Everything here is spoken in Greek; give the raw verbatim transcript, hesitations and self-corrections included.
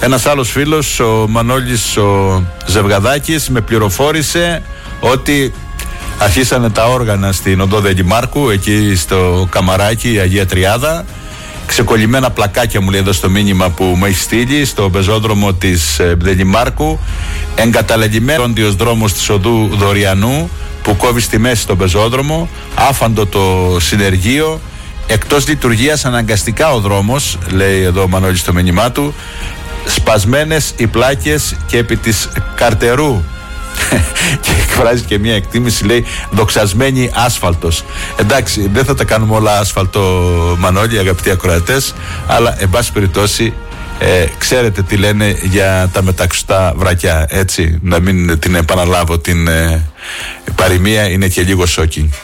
Ένας άλλος φίλος, ο Μανώλης ο Ζευγαδάκης, με πληροφόρησε ότι αρχίσανε τα όργανα στην οδό Δελιμάρκου, εκεί στο Καμαράκι, η Αγία Τριάδα. Ξεκολλημένα πλακάκια, μου λέει εδώ στο μήνυμα που μου έχει στείλει, στο πεζόδρομο της Δελιμάρκου. Εγκαταλελειμμένος δρόμος της οδού Δωριανού που κόβει στη μέση στον πεζόδρομο. Άφαντο το συνεργείο. Εκτός λειτουργίας αναγκαστικά ο δρόμος, λέει εδώ ο Μανώλης στο μήνυμά του. Σπασμένες οι πλάκες και επί της Καρτερού. Και εκφράζει και μια εκτίμηση, λέει, δοξασμένη άσφαλτος. Εντάξει, δεν θα τα κάνουμε όλα άσφαλτο, Μανώλη, αγαπητοί ακροατές, αλλά εν πάση περιπτώσει ε, ξέρετε τι λένε για τα μεταξωτά βρακιά, έτσι, να μην την επαναλάβω την ε, παροιμία, είναι και λίγο shocking.